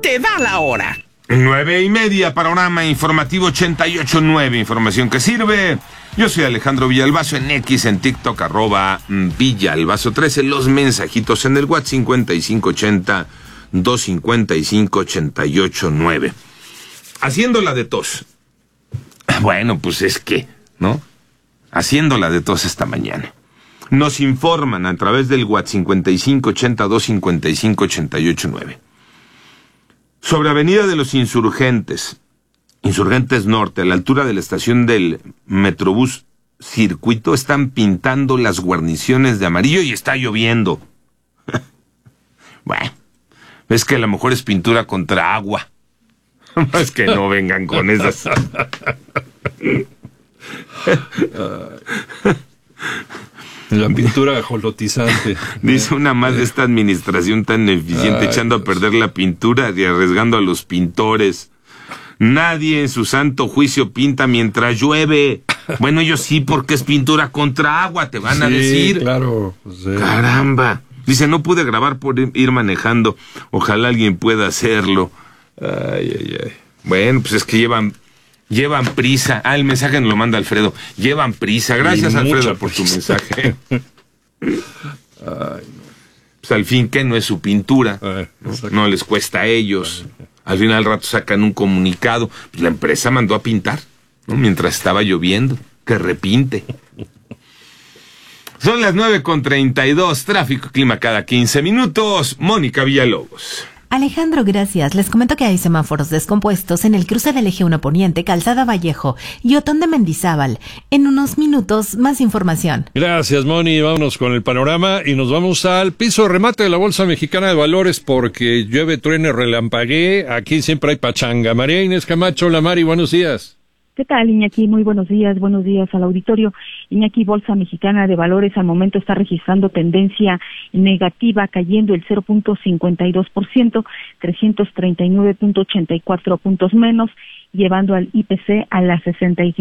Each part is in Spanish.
te da la hora. 9:30, panorama informativo 88.9, información que sirve. Yo soy Alejandro Villalbazo en X, en TikTok, @Villalbazo13, los mensajitos en el WhatsApp 5580-255-88.9. Haciéndola de tos. Bueno, pues es que, ¿no? Haciéndola de tos esta mañana. Nos informan a través del WhatsApp 5580-255-88.9. Sobre Avenida de los Insurgentes Norte, a la altura de la estación del Metrobús Circuito, están pintando las guarniciones de amarillo y está lloviendo. Bueno, es que a lo mejor es pintura contra agua. Es que no vengan con esas. La pintura ajolotizante. Dice una más de esta administración tan eficiente, echando a perder la pintura y arriesgando a los pintores. Nadie en su santo juicio pinta mientras llueve. Bueno, ellos sí, porque es pintura contra agua, te van a decir. Claro. Pues, Caramba. Dice, no pude grabar por ir manejando. Ojalá alguien pueda hacerlo. Ay. Bueno, pues es que llevan prisa. El mensaje nos lo manda Alfredo. Llevan prisa. Gracias, Alfredo, por tu mensaje. Pues al fin, que no es su pintura. No les cuesta a ellos. Al final al rato sacan un comunicado. Pues la empresa mandó a pintar, ¿no? Mientras estaba lloviendo. Que repinte. Son las 9:32. Tráfico, clima cada 15 minutos. Mónica Villalobos. Alejandro, gracias. Les comento que hay semáforos descompuestos en el cruce del Eje 1 Poniente, Calzada Vallejo y Otón de Mendizábal. En unos minutos, más información. Gracias, Moni. Vámonos con el panorama y nos vamos al piso de remate de la Bolsa Mexicana de Valores porque llueve, truene, relampaguee. Aquí siempre hay pachanga. María Inés Camacho, hola Mari, buenos días. ¿Qué tal, Iñaki? Muy buenos días al auditorio. Iñaki, Bolsa Mexicana de Valores al momento está registrando tendencia negativa, cayendo el 0.52%, 339.84 puntos menos, llevando al IPC a las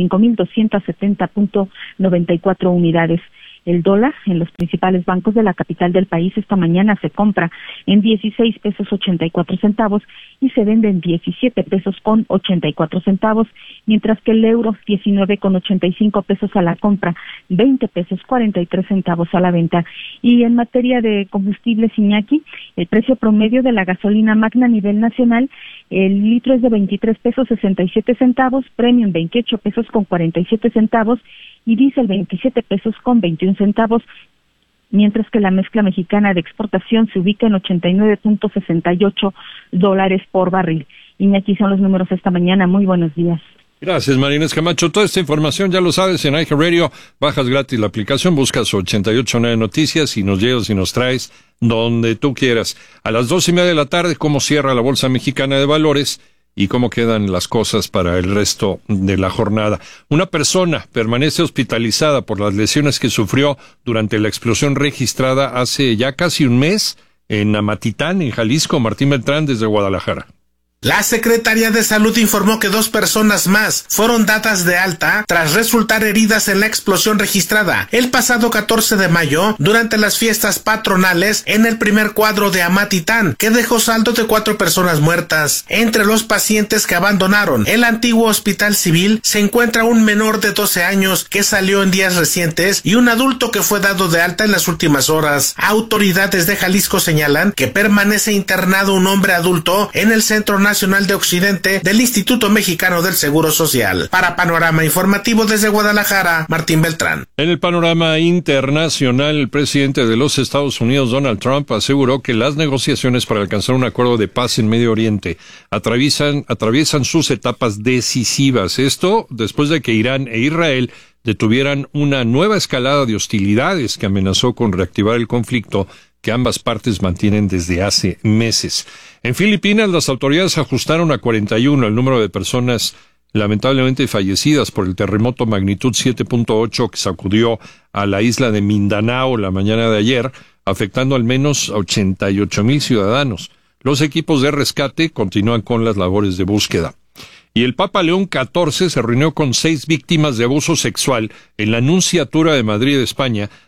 65.270.94 unidades. El dólar en los principales bancos de la capital del país esta mañana se compra en 16 pesos 84 centavos y se vende en 17 pesos con 84 centavos, mientras que el euro 19 con 85 pesos a la compra, 20 pesos 43 centavos a la venta. Y en materia de combustibles, Iñaki, el precio promedio de la gasolina magna a nivel nacional, el litro es de 23 pesos 67 centavos, premium 28 pesos con 47 centavos, y diésel 27 pesos con 21 centavos, mientras que la mezcla mexicana de exportación se ubica en $89.68 por barril. Iñaki, son los números esta mañana. Muy buenos días. Gracias, María Inés Camacho. Toda esta información ya lo sabes en iHeartRadio. Bajas gratis la aplicación, buscas 889 Noticias y nos llevas y nos traes donde tú quieras. A las 2:30 de la tarde, cómo cierra la Bolsa Mexicana de Valores y cómo quedan las cosas para el resto de la jornada. Una persona permanece hospitalizada por las lesiones que sufrió durante la explosión registrada hace ya casi un mes en Amatitán, en Jalisco. Martín Beltrán, desde Guadalajara. La Secretaría de Salud informó que 2 personas más fueron dadas de alta tras resultar heridas en la explosión registrada el pasado 14 de mayo durante las fiestas patronales en el primer cuadro de Amatitán, que dejó saldo de 4 personas muertas. Entre los pacientes que abandonaron el antiguo hospital civil se encuentra un menor de 12 años que salió en días recientes y un adulto que fue dado de alta en las últimas horas. Autoridades de Jalisco señalan que permanece internado un hombre adulto en el Centro Nacional de Occidente del Instituto Mexicano del Seguro Social. Para Panorama Informativo desde Guadalajara, Martín Beltrán. En el panorama internacional, el presidente de los Estados Unidos, Donald Trump, aseguró que las negociaciones para alcanzar un acuerdo de paz en Medio Oriente atraviesan sus etapas decisivas. Esto después de que Irán e Israel detuvieran una nueva escalada de hostilidades que amenazó con reactivar el conflicto que ambas partes mantienen desde hace meses. En Filipinas, las autoridades ajustaron a 41 el número de personas lamentablemente fallecidas por el terremoto magnitud 7.8 que sacudió a la isla de Mindanao la mañana de ayer, afectando al menos a 88,000 ciudadanos. Los equipos de rescate continúan con las labores de búsqueda. Y el Papa León XIV se reunió con 6 víctimas de abuso sexual en la Nunciatura de Madrid, España,